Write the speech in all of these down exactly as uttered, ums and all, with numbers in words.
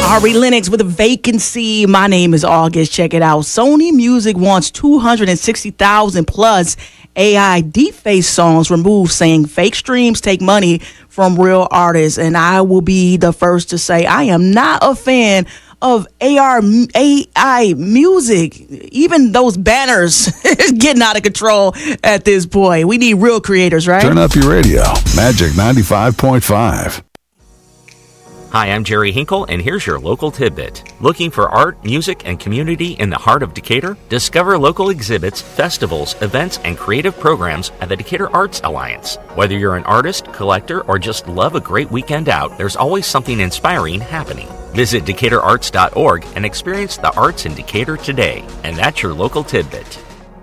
Ari Lennox with a vacancy. My name is August. Check it out. Sony Music wants two hundred sixty thousand plus A I deepfake songs removed, saying fake streams take money from real artists. And I will be the first to say I am not a fan of A R, A I music. Even those banners is getting out of control at this point. We need real creators, right? Turn up your radio. Magic ninety-five point five. Hi, I'm Jerry Hinkle, and here's your local tidbit. Looking for art, music, and community in the heart of Decatur? Discover local exhibits, festivals, events, and creative programs at the Decatur Arts Alliance. Whether you're an artist, collector, or just love a great weekend out, there's always something inspiring happening. Visit decatur arts dot org and experience the arts in Decatur today. And that's your local tidbit.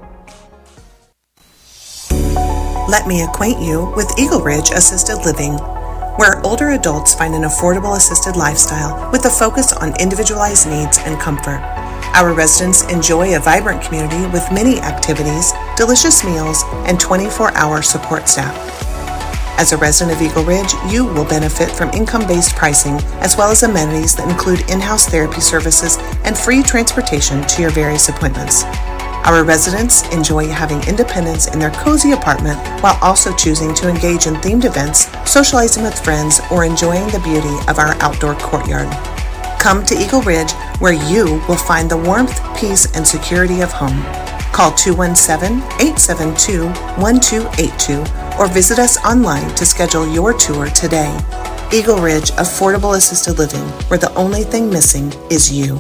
Let me acquaint you with Eagle Ridge Assisted Living, where older adults find an affordable assisted lifestyle with a focus on individualized needs and comfort. Our residents enjoy a vibrant community with many activities, delicious meals, and twenty-four hour support staff. As a resident of Eagle Ridge, you will benefit from income-based pricing as well as amenities that include in-house therapy services and free transportation to your various appointments. Our residents enjoy having independence in their cozy apartment while also choosing to engage in themed events, socializing with friends, or enjoying the beauty of our outdoor courtyard. Come to Eagle Ridge, where you will find the warmth, peace, and security of home. Call two one seven, eight seven two, one two eight two or visit us online to schedule your tour today. Eagle Ridge Affordable Assisted Living, where the only thing missing is you.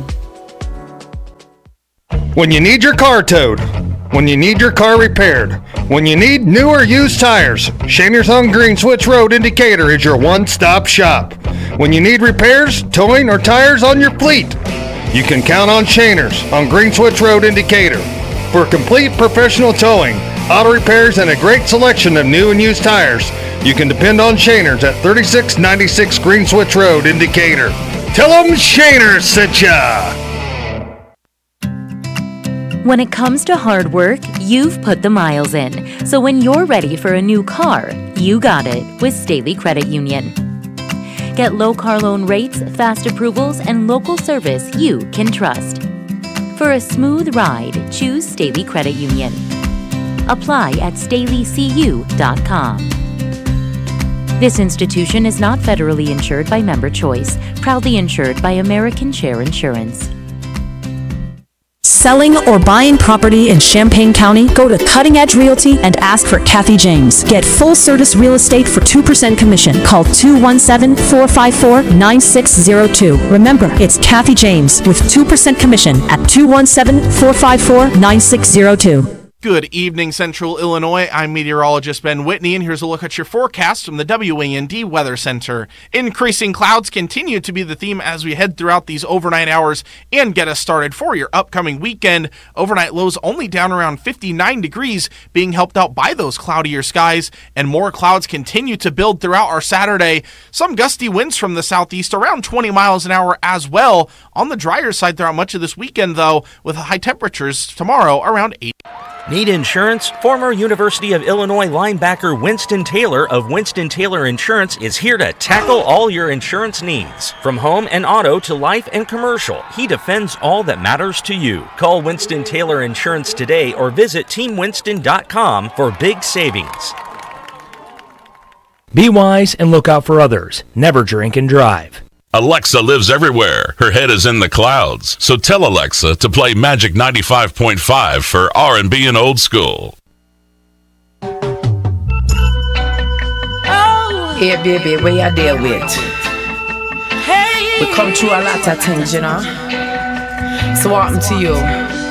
When you need your car towed, when you need your car repaired, when you need new or used tires, Shaners on Green Switch Road in Decatur is your one-stop shop. When you need repairs, towing, or tires on your fleet, you can count on Shaners on Green Switch Road in Decatur. For complete professional towing, auto repairs, and a great selection of new and used tires, you can depend on Shaners at thirty-six ninety-six Green Switch Road in Decatur. Tell them Shaners sent ya! When it comes to hard work, you've put the miles in. So when you're ready for a new car, you got it with Staley Credit Union. Get low car loan rates, fast approvals, and local service you can trust. For a smooth ride, choose Staley Credit Union. Apply at staley c u dot com. This institution is not federally insured by Member Choice, proudly insured by American Share Insurance. Selling or buying property in Champaign County? Go to Cutting Edge Realty and ask for Kathy James. Get full service real estate for two percent commission. Call two one seven, four five four, nine six zero two. Remember, it's Kathy James with two percent commission at two one seven, four five four, nine six zero two. Good evening, Central Illinois. I'm meteorologist Ben Whitney, and here's a look at your forecast from the W A N D Weather Center. Increasing clouds continue to be the theme as we head throughout these overnight hours and get us started for your upcoming weekend. Overnight lows only down around fifty-nine degrees, being helped out by those cloudier skies, and more clouds continue to build throughout our Saturday. Some gusty winds from the southeast around twenty miles an hour as well. On the drier side throughout much of this weekend, though, with high temperatures tomorrow around eight. Need insurance? Former University of Illinois linebacker Winston Taylor of Winston Taylor Insurance is here to tackle all your insurance needs. From home and auto to life and commercial, he defends all that matters to you. Call Winston Taylor Insurance today or visit team winston dot com for big savings. Be wise and look out for others. Never drink and drive. Alexa lives everywhere. Her head is in the clouds. So tell Alexa to play Magic ninety-five point five for R and B and old school. Hey, baby, where you deal with? Hey. We come through a lot of things, you know. So what happened to you?